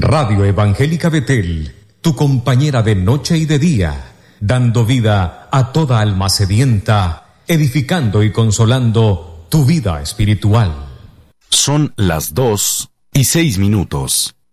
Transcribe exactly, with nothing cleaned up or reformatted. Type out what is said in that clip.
Radio Evangélica Betel, tu compañera de noche y de día, dando vida a toda alma sedienta, edificando y consolando tu vida espiritual. Son las dos y seis minutos.